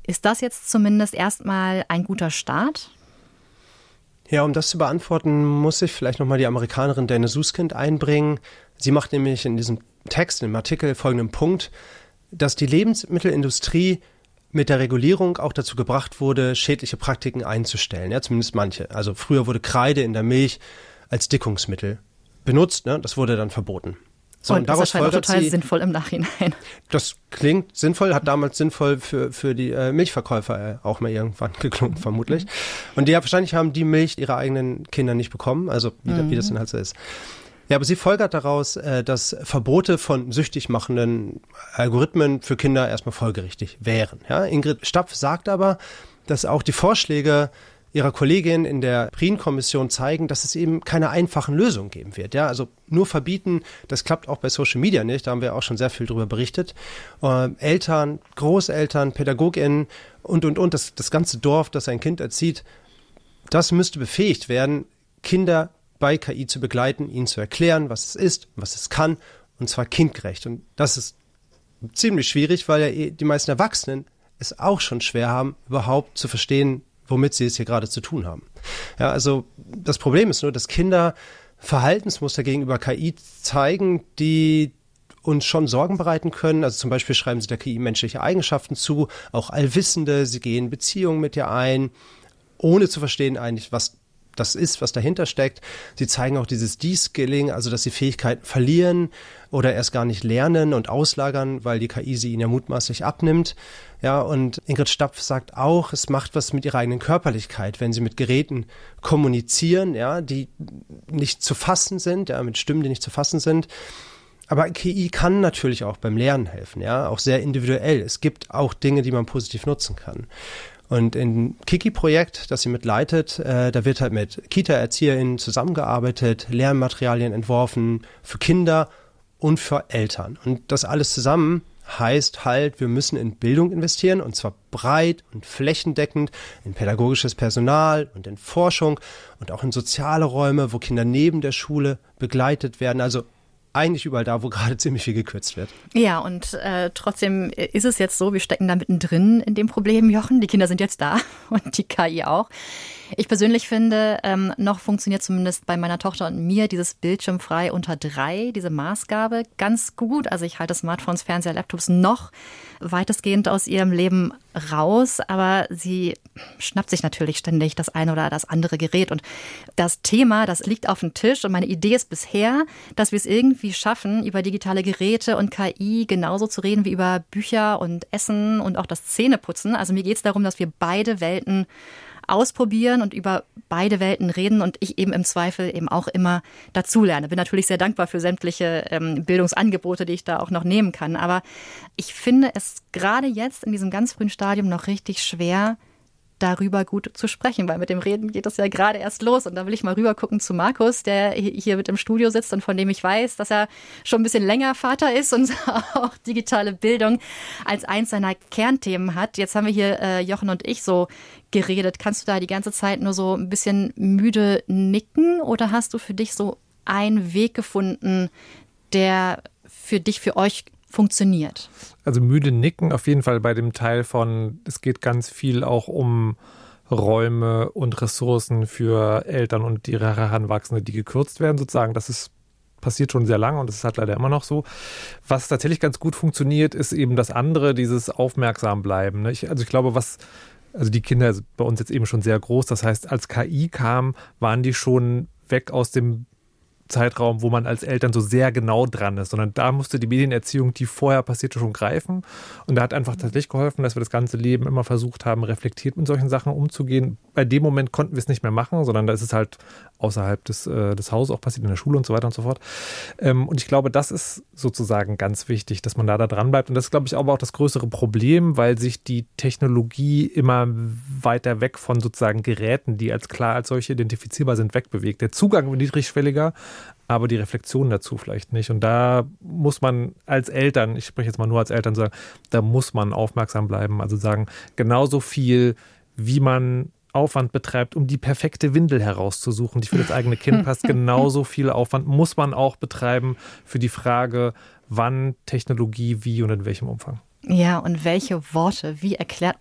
Ist das jetzt zumindest erstmal ein guter Start? Ja, um das zu beantworten, muss ich vielleicht nochmal die Amerikanerin Dana Suskind einbringen. Sie macht nämlich in diesem Text, im Artikel folgenden Punkt, dass die Lebensmittelindustrie mit der Regulierung auch dazu gebracht wurde, schädliche Praktiken einzustellen, ja, zumindest manche. Also früher wurde Kreide in der Milch als Dickungsmittel benutzt, ne? Das wurde dann verboten. So, und das erscheint auch total sinnvoll im Nachhinein. Das klingt sinnvoll, hat damals sinnvoll für die Milchverkäufer auch mal irgendwann geklungen, vermutlich. Und wahrscheinlich haben die Milch ihre eigenen Kinder nicht bekommen, also wie das dann halt so ist. Ja, aber sie folgert daraus, dass Verbote von süchtig machenden Algorithmen für Kinder erstmal folgerichtig wären. Ja, Ingrid Stapf sagt aber, dass auch die Vorschläge ihrer Kollegin in der Prien-Kommission zeigen, dass es eben keine einfachen Lösungen geben wird. Ja, also nur verbieten, das klappt auch bei Social Media nicht, da haben wir auch schon sehr viel drüber berichtet. Eltern, Großeltern, PädagogInnen und das ganze Dorf, das ein Kind erzieht, das müsste befähigt werden, Kinder bei KI zu begleiten, ihnen zu erklären, was es ist, was es kann, und zwar kindgerecht. Und das ist ziemlich schwierig, weil ja die meisten Erwachsenen es auch schon schwer haben, überhaupt zu verstehen, womit sie es hier gerade zu tun haben. Ja, also das Problem ist nur, dass Kinder Verhaltensmuster gegenüber KI zeigen, die uns schon Sorgen bereiten können. Also zum Beispiel schreiben sie der KI menschliche Eigenschaften zu, auch Allwissende, sie gehen Beziehungen mit ihr ein, ohne zu verstehen eigentlich, was das ist, was dahinter steckt. Sie zeigen auch dieses De-Skilling, also dass sie Fähigkeiten verlieren oder erst gar nicht lernen und auslagern, weil die KI sie ihnen ja mutmaßlich abnimmt. Ja, und Ingrid Stapf sagt auch, es macht was mit ihrer eigenen Körperlichkeit, wenn sie mit Geräten kommunizieren, ja, die nicht zu fassen sind, ja, mit Stimmen, die nicht zu fassen sind. Aber KI kann natürlich auch beim Lernen helfen, ja, auch sehr individuell. Es gibt auch Dinge, die man positiv nutzen kann. Und im Kiki-Projekt, das sie mitleitet, da wird halt mit Kita-ErzieherInnen zusammengearbeitet, Lernmaterialien entworfen für Kinder und für Eltern. Und das alles zusammen heißt halt, wir müssen in Bildung investieren, und zwar breit und flächendeckend, in pädagogisches Personal und in Forschung und auch in soziale Räume, wo Kinder neben der Schule begleitet werden. Also eigentlich überall da, wo gerade ziemlich viel gekürzt wird. Ja, und trotzdem ist es jetzt so, wir stecken da mittendrin in dem Problem, Jochen. Die Kinder sind jetzt da und die KI auch. Ich persönlich finde, noch funktioniert zumindest bei meiner Tochter und mir dieses bildschirmfrei unter 3, diese Maßgabe, ganz gut. Also ich halte Smartphones, Fernseher, Laptops noch weitestgehend aus ihrem Leben raus, aber sie schnappt sich natürlich ständig das eine oder das andere Gerät. Und das Thema, das liegt auf dem Tisch, und meine Idee ist bisher, dass wir es irgendwie schaffen, über digitale Geräte und KI genauso zu reden wie über Bücher und Essen und auch das Zähneputzen. Also mir geht es darum, dass wir beide Welten ausprobieren und über beide Welten reden und ich eben im Zweifel eben auch immer dazulerne. Bin natürlich sehr dankbar für sämtliche Bildungsangebote, die ich da auch noch nehmen kann. Aber ich finde es gerade jetzt in diesem ganz frühen Stadium noch richtig schwer, darüber gut zu sprechen, weil mit dem Reden geht das ja gerade erst los. Und da will ich mal rüber gucken zu Markus, der hier mit im Studio sitzt und von dem ich weiß, dass er schon ein bisschen länger Vater ist und auch digitale Bildung als eins seiner Kernthemen hat. Jetzt haben wir hier Jochen und ich so geredet. Kannst du da die ganze Zeit nur so ein bisschen müde nicken oder hast du für dich so einen Weg gefunden, der für dich, für euch funktioniert? Also müde nicken auf jeden Fall bei dem Teil von, es geht ganz viel auch um Räume und Ressourcen für Eltern und ihre Heranwachsende, die gekürzt werden sozusagen. Das ist passiert schon sehr lange und das ist halt leider immer noch so. Was tatsächlich ganz gut funktioniert, ist eben das andere, dieses Aufmerksam bleiben. Ne? Ich glaube, also die Kinder sind bei uns jetzt eben schon sehr groß. Das heißt, als KI kam, waren die schon weg aus dem Zeitraum, wo man als Eltern so sehr genau dran ist, sondern da musste die Medienerziehung, die vorher passierte, schon greifen. Und da hat einfach tatsächlich geholfen, dass wir das ganze Leben immer versucht haben, reflektiert mit solchen Sachen umzugehen. Bei dem Moment konnten wir es nicht mehr machen, sondern da ist es halt außerhalb des Hauses auch passiert, in der Schule und so weiter und so fort. Und ich glaube, das ist sozusagen ganz wichtig, dass man da dran bleibt. Und das ist, glaube ich, aber auch das größere Problem, weil sich die Technologie immer weiter weg von sozusagen Geräten, die als solche identifizierbar sind, wegbewegt. Der Zugang wird niedrigschwelliger, aber die Reflexion dazu vielleicht nicht. Und da muss man als Eltern, ich spreche jetzt mal nur als Eltern, sagen, da muss man aufmerksam bleiben. Also sagen, genauso viel, wie man Aufwand betreibt, um die perfekte Windel herauszusuchen, die für das eigene Kind passt, genauso viel Aufwand muss man auch betreiben für die Frage, wann Technologie, wie und in welchem Umfang. Ja, und welche Worte, wie erklärt